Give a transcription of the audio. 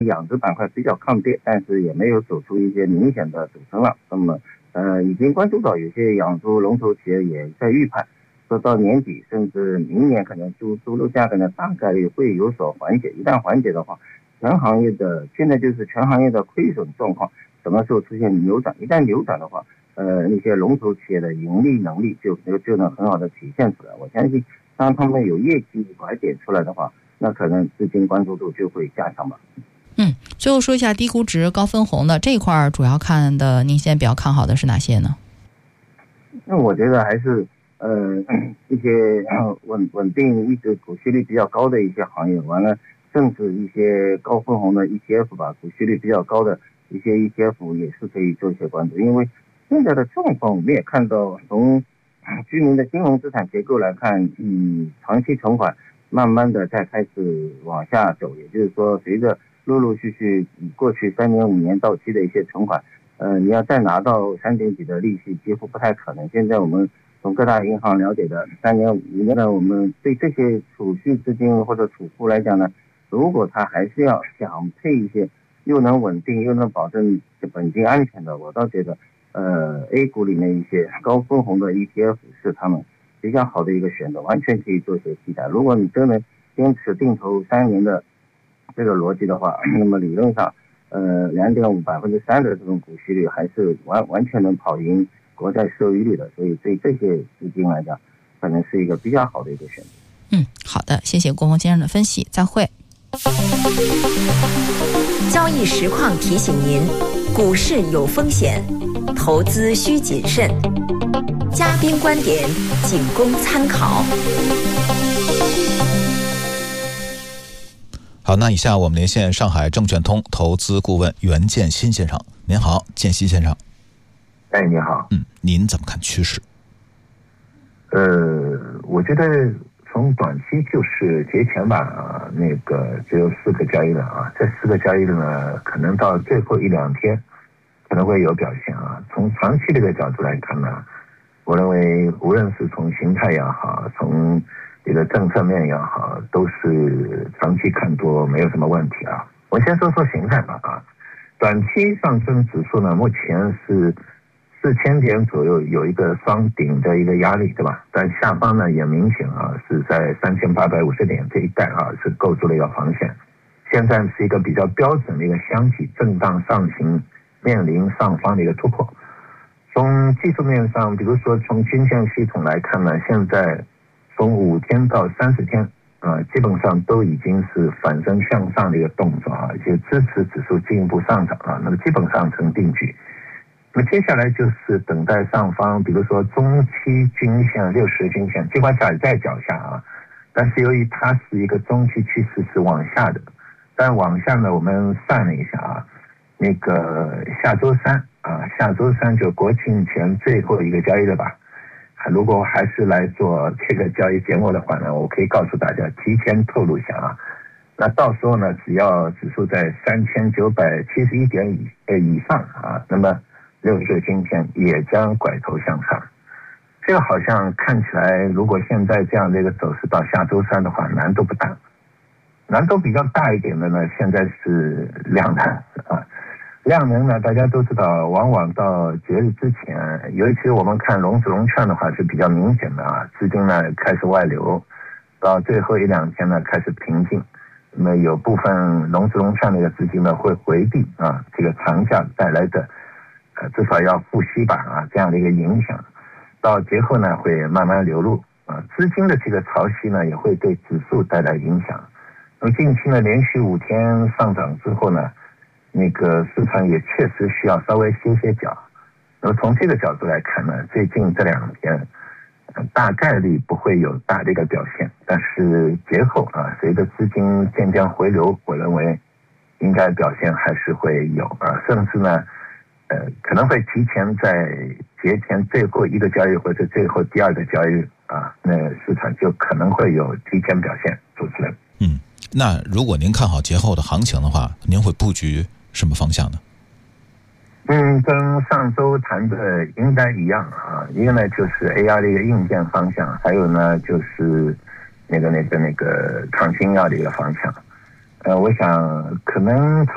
养殖板块比较抗跌，但是也没有走出一些明显的主升浪。那么已经关注到有些养猪龙头企业也在预判，说到年底甚至明年可能猪肉价格呢大概率会有所缓解。一旦缓解的话，全行业的现在就是全行业的亏损状况什么时候出现扭转？一旦扭转的话，那些龙头企业的盈利能力就能很好的体现出来。我相信，当他们有业绩拐点出来的话，那可能资金关注度就会加强吧。 最后说一下低估值高分红的这一块，主要看的您现在比较看好的是哪些呢？ 那我觉得还是一些稳定一直股息率比较高的一些行业，完了甚至一些高分红的 ETF 吧，股息率比较高的一些 ETF 也是可以做一些关注。因为现在的状况我们也看到，从居民的金融资产结构来看，长期存款慢慢的在开始往下走，也就是说随着陆陆续续过去3年5年到期的一些存款，你要再拿到3点几的利息几乎不太可能。现在我们从各大银行了解的3年5年呢，我们对这些储蓄资金或者储户来讲呢，如果他还是要想配一些又能稳定又能保证本金安全的，我倒觉得A 股里面一些高分红的 ETF 是他们比较好的一个选择，完全可以做些替代。如果你真的坚持定投3年的这个逻辑的话，那么理论上2.5%的这种股息率还是完全能跑赢国债收益率的，所以对这些资金来讲可能是一个比较好的一个选择。 好的，谢谢郭峰先生的分析，再会。 交易实况提醒您，股市有风险，投资需谨慎，嘉宾观点仅供参考。 好，那以下我们连线上海证券通投资顾问袁建新先生。您好，建新先生。 你好。 您怎么看趋势？ 我觉得从短期就是节前吧，那个只有4个交易日啊，这4个交易日呢，可能到最后1-2天可能会有表现啊。从长期这个角度来看呢，我认为无论是从形态也好，从这个政策面也好，都是长期看多，没有什么问题啊。我先说形态吧啊，短期上证指数呢，目前是4000点左右，有一个双顶的一个压力，对吧？但下方呢也明显啊是在3850点这一带啊，是构筑了一个防线。现在是一个比较标准的一个箱体震荡上行，面临上方的一个突破。从技术面上，比如说从均线系统来看呢，现在从5天到30天基本上都已经是反身向上的一个动作啊，就支持指数进一步上涨啊，那么基本上成定局。那么接下来就是等待上方，比如说中期均线、60均线，尽管在脚下啊，但是由于它是一个中期趋势是往下的，但往下呢，我们算了一下啊，那个下周三就国庆前最后一个交易日吧。如果还是来做这个交易节目的话呢，我可以告诉大家，提前透露一下啊。那到时候呢，只要指数在3971点以上啊，那么60均线也将拐头向上。这个好像看起来，如果现在这样的一个走势到下周三的话，难度不大。难度比较大一点的呢，现在是量能啊。量能呢，大家都知道，往往到节日之前，尤其我们看融资融券的话是比较明显的啊，资金呢开始外流，到最后1-2天呢开始平静。那么有部分融资融券的资金呢会回避啊这个长假带来的至少要付息吧啊这样的一个影响，到节后呢会慢慢流入啊，资金的这个潮汐呢也会对指数带来影响。那么近期呢连续5天上涨之后呢，那个市场也确实需要稍微歇歇脚。那么从这个角度来看呢，最近这2天大概率不会有大的一个表现，但是节后啊，随着资金渐渐回流，我认为应该表现还是会有啊，甚至呢可能会提前在节前最后一个交易或者最后第2个交易日啊，那市场就可能会有提前表现。主持人， 那如果您看好节后的行情的话，您会布局什么方向呢？ 跟上周谈的应该一样啊，一个呢就是 AR 的一个硬件方向，还有呢就是那个抗新药的一个方向。我想可能